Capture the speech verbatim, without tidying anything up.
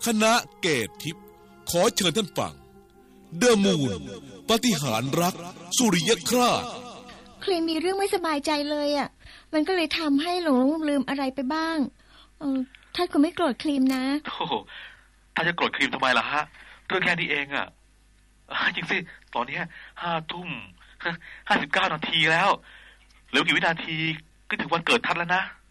คณะเกตทิพย์ขอเชิญท่านฟังเดอะมูนปาฏิหาริย์รักสุริยคราสครีมมีเรื่องไม่สบายใจเลยอ่ะมันก็เลยทำให้หลงลืมอะไรไปบ้างเออท่านคงไม่โกรธครีมนะโอ้ถ้าจะโกรธครีมทำไมล่ะฮะเรื่องแค่นี้เองอ่ะจริงสิตอนนี้ห้าทุ่มห้าสิบเก้านาทีแล้วเหลือกี่วินาทีก็ถึงวันเกิดท่านแล้วนะ